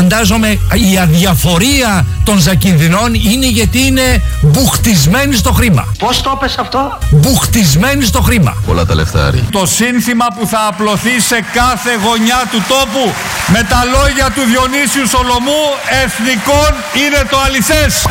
Φαντάζομαι η αδιαφορία των Ζακυνθινών είναι γιατί είναι μπουχτισμένοι στο χρήμα. Πώς το έπες αυτό? Μπουχτισμένοι στο χρήμα. Πολλά τα λεφτάρι. Το σύνθημα που θα απλωθεί σε κάθε γωνιά του τόπου με τα λόγια του Διονύσιου Σολομού, εθνικών είναι το αληθές.